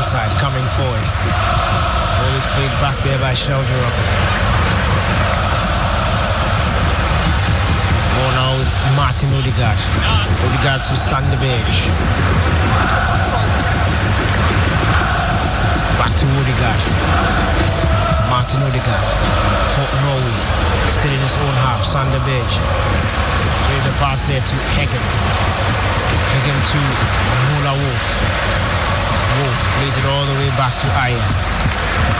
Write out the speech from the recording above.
side, coming forward. Ball is played back there by Sheldrup. Ball now with Martin Odegaard. Odegaard to Sander Berge. Back to Odegaard. Martin Odegaard for Norway. Still in his own half. Sander Berge. Plays a pass there to Hegem. Hegem to Mola Wolf. Wolf plays it all the way back to Ayer.